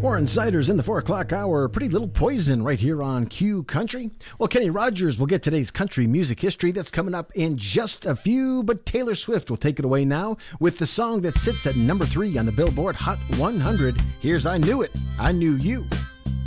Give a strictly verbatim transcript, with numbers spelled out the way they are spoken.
More Insiders in the four o'clock hour. Pretty Little Poison right here on Q Country. Well, Kenny Rogers will get today's country music history. That's coming up in just a few, but Taylor Swift will take it away now with the song that sits at number three on the Billboard Hot one hundred. Here's I Knew It, I Knew You.